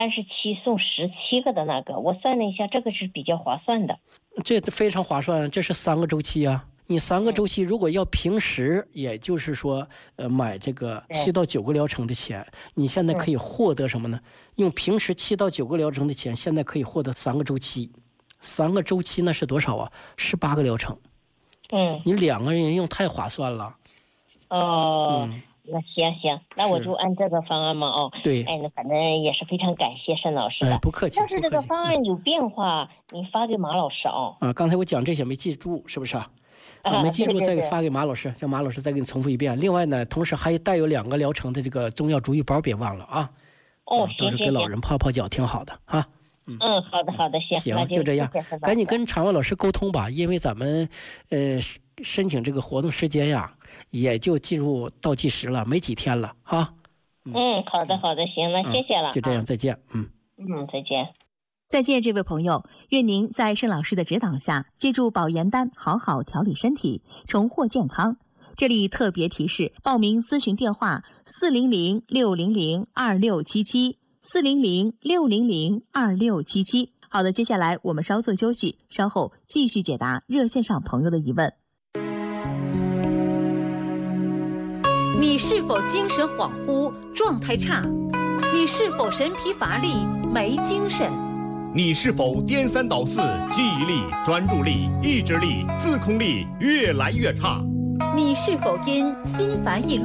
37送17个的那个，我算了一下，这个是比较划算的。 这非常划算，这是3个周期啊。你3个周期如果要平时，也就是说买这个7到9个疗程的钱，你现在可以获得什么呢？用平时7到9个疗程的钱，现在可以获得3个周期。3个周期那是多少啊？18个疗程。你2个人用太划算了。 那行，那我就按这个方案嘛。 对， 那反正也是非常感谢沈老师的。 不客气。 要是这个方案有变化，你发给马老师刚才我讲这些没记住，是不是没记住再给发给马老师，让马老师再给你重复一遍。另外呢，同时还带有2个疗程的这个中药主意包，别忘了啊。都是给老人泡泡脚，挺好的啊。 好的， 行，就这样，赶紧跟常万老师沟通吧，因为咱们申请这个活动时间呀，也就进入倒计时了，没几天了啊。 好的，行，那谢谢了。 就这样，再见。 再见。 再见，这位朋友，愿您在盛老师的指导下，借助保研丹好好调理身体，重获健康。这里特别提示：报名咨询电话400-600-2677，400-600-2677。好的，接下来我们稍作休息，稍后继续解答热线上朋友的疑问。 你是否精神恍惚、状态差？你是否神疲乏力、没精神？ 你是否颠三倒四、记忆力、专注力、意志力、自控力越来越差？ 你是否因心烦意乱